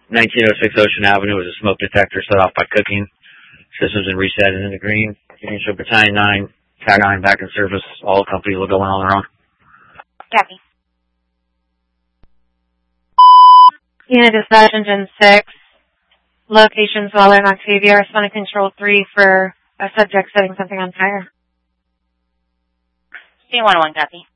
1906 Ocean Avenue was a smoke detector set off by cooking. Systems and reset is in the green. Unit Battalion 9, Tag 9 back in service. All companies will go on their own. Copy. Unit Dispatch Engine 6. Location Dweller in Octavia. Responding Control 3 for a subject setting something on fire. C11, copy.